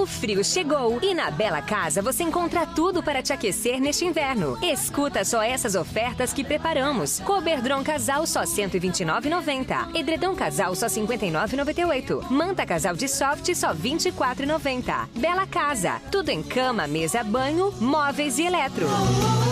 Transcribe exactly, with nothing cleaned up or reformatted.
O frio chegou e na Bela Casa você encontra tudo para te aquecer neste inverno. Escuta só essas ofertas que preparamos. Coberdron Casal só cento e vinte e nove reais e noventa centavos. Edredom Casal só cinquenta e nove reais e noventa e oito centavos. Manta Casal de Soft só vinte e quatro reais e noventa centavos. Bela Casa. Tudo em cama, mesa, banho, móveis e eletro.